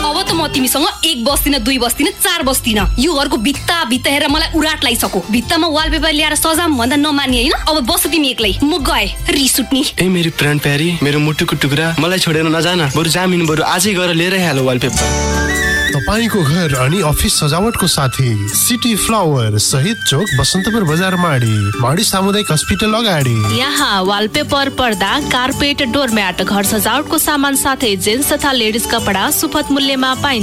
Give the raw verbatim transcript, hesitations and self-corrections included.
अब त म तिमीसँग एक बस्दिन दुई बस्दिन चार बस्दिन। यो घरको भित्ता भित्ता हेरेर मलाई उराट लागिसक्यो। भित्तामा वालपेपर ल्याएर सजाम भन्दा नमानी हैन। अब बस तिमी एक्लै, म गए रिस उठ्नी। ए मेरी प्राण प्यारी, मेरो मुटुको टुक्रा, मलाई छोडेर नजान। बरु जामिन बरु आजै गएर लिएरै हाल वालपेपर। तपाईको घर अनि अफिस सजावटको साथी सिटी फ्लावर शहीद चोक बसन्तपुर बजार माडी माडी सामुदायिक अस्पताल अगाडि। यहाँ वालपेपर, पर्दा, कार्पेट, डोरम्याट, घर सजावटको सामान साथै जेन्ट्स तथा लेडिज कपडा सुपथ मूल्यमा पाइन्छ।